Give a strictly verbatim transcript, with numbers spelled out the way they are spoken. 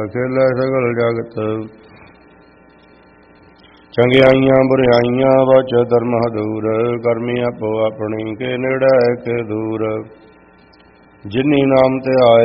ਖੇਲੇ ਸਗਲ ਜਗਤ। ਚੰਗਿਆਈਆਂ ਬੁਰਿਆਈਆਂ ਬਚ ਧਰਮ ਹਦੂਰ, ਕਰਮੀ ਆਪੋ ਆਪਣੀ ਕੇ ਨੇੜੇ ਕੇ ਦੂਰ। ਜਿਨੀ ਨਾਮ ਤੇ ਆਏ